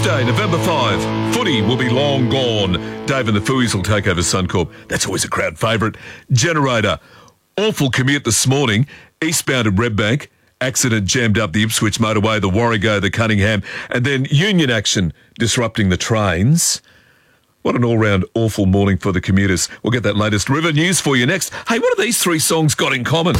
Tuesday, November 5. Footy will be long gone. Dave and the Fooey's will take over Suncorp. That's always a crowd favourite. Generator. Awful commute this morning. Eastbound at Redbank. Accident jammed up the Ipswich motorway, the Warrego, the Cunningham. And then union action disrupting the trains. What an all-round awful morning for the commuters. We'll get that latest River news for you next. Hey, what have these three songs got in common?